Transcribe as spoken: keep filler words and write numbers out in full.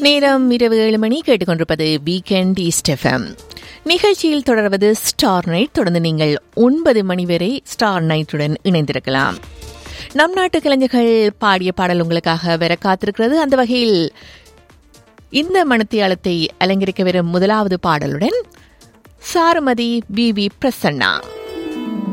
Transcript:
நேரம் இரவு ஏழு மணி கேட்டுக்கொண்டிருப்பது வீக்கெண்ட் ஈஸ்ட் எஃப்எம் நிகழ்ச்சியில் தொடர்வது ஸ்டார் நைட். தொடர்ந்து நீங்கள் ஒன்பது மணி வரை ஸ்டார் நைட்டுடன் இணைந்திருக்கலாம். நம் நாட்டு கலைஞர்கள் பாடிய பாடல் உங்களுக்காக வர காத்திருக்கிறது. அந்த வகையில் இந்த மணித்தியாலத்தை அலங்கரிக்க வரும் முதலாவது பாடலுடன் சாருமதி வி வி பிரசன்னா.